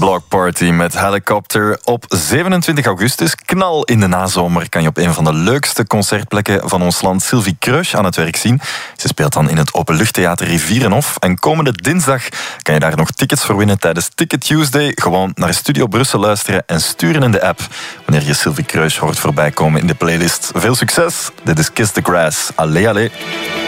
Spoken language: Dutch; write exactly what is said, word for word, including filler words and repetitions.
Block Party met Helicopter op zevenentwintig augustus. Knal in de nazomer kan je op een van de leukste concertplekken van ons land Sylvie Kreusch aan het werk zien. Ze speelt dan in het Openluchttheater Rivierenhof. En komende dinsdag kan je daar nog tickets voor winnen tijdens Ticket Tuesday. Gewoon naar Studio Brussel luisteren en sturen in de app wanneer je Sylvie Kreusch hoort voorbij komen in de playlist. Veel succes, dit is Kiss the Grass. Allee, allee.